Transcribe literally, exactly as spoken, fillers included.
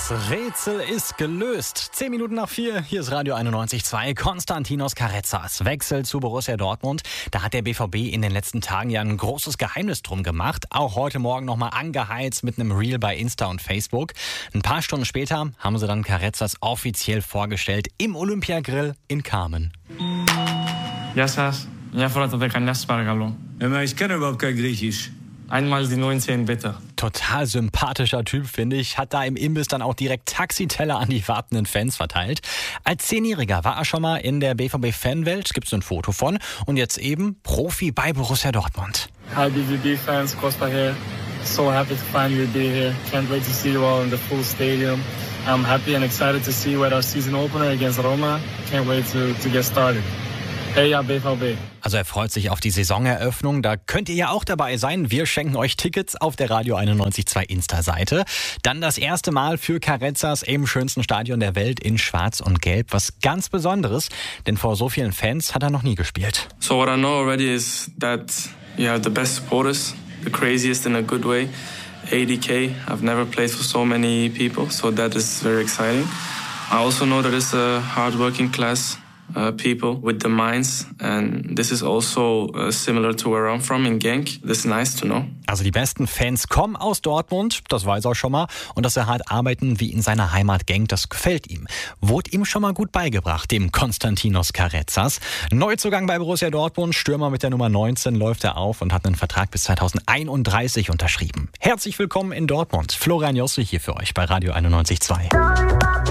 Das Rätsel ist gelöst. Zehn Minuten nach vier, hier ist Radio einundneunzig Komma zwei. Konstantinos Carrezas Wechsel zu Borussia Dortmund. Da hat der B V B in den letzten Tagen ja ein großes Geheimnis drum gemacht. Auch heute Morgen nochmal angeheizt mit einem Reel bei Insta und Facebook. Ein paar Stunden später haben sie dann Carrezas offiziell vorgestellt im Olympiagrill in Carmen. Γεια σας. Μια φορά το δεκανιά σας παρακαλώ. Aber ich kann überhaupt kein Griechisch. Einmal die neunzehn bitte. Total sympathischer Typ, finde ich. Hat da im Imbiss dann auch direkt Taxiteller an die wartenden Fans verteilt. Als Zehnjähriger war er schon mal in der B V B-Fanwelt, gibt's ein Foto von. Und jetzt eben Profi bei Borussia Dortmund. Hi B V B-Fans, Costa here. So happy to finally be here. Can't wait to see you all in the full stadium. I'm happy and excited to see you at our season opener against Roma. Can't wait to, to get started. Hey, ja, B V B. Also er freut sich auf die Saisoneröffnung. Da könnt ihr ja auch dabei sein. Wir schenken euch Tickets auf der Radio einundneunzig Komma zwei Insta-Seite. Dann das erste Mal für Carrezas im schönsten Stadion der Welt in Schwarz und Gelb. Was ganz Besonderes, denn vor so vielen Fans hat er noch nie gespielt. So what I know already is that you have the best supporters, the craziest in a good way. eighty K. I've never played for so many people, so that is very exciting. I also know that it's a hard-working class. Uh, people with the minds, and this is also uh, similar to where I'm from in Genk. This is nice to know. Also die besten Fans kommen aus Dortmund, das weiß er schon mal, und dass er hart arbeiten wie in seiner Heimat Genk, das gefällt ihm. Wurde ihm schon mal gut beigebracht, dem Konstantinos Carrezas. Neuzugang bei Borussia Dortmund, Stürmer mit der Nummer neunzehn läuft er auf und hat einen Vertrag bis zweitausendeinunddreißig unterschrieben. Herzlich willkommen in Dortmund. Florian Josse hier für euch bei Radio einundneunzig Komma zwei.